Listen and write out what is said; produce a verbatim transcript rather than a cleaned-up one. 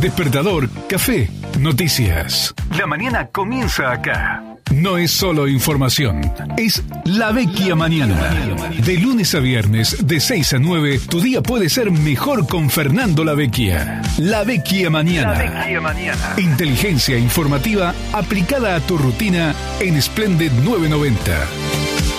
despertador, café, noticias. La mañana comienza acá. No es solo información, es La Vecchia Mañana. De lunes a viernes, de seis a nueve, tu día puede ser mejor con Fernando La Vecchia. La Vecchia Mañana. La Vecchia Mañana. Inteligencia informativa aplicada a tu rutina en Splendid novecientos noventa.